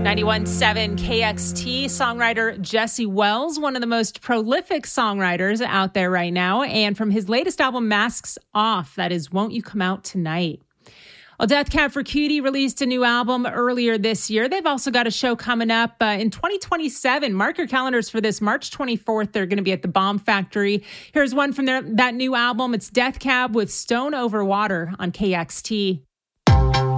91.7 KXT songwriter Jesse Wells, one of the most prolific songwriters out there right now. And from his latest album, Masks Off, that is Won't You Come Out Tonight. Well, Death Cab for Cutie released a new album earlier this year. They've also got a show coming up in 2027. Mark your calendars for this. March 24th, they're going to be at the Bomb Factory. Here's one from that new album. It's Death Cab with Stone Over Water on KXT.